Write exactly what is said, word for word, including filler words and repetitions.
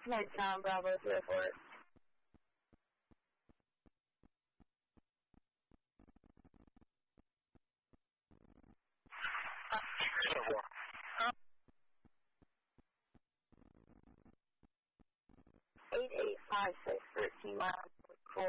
Midtown Bravo zero four. Eight eight five six thirteen miles.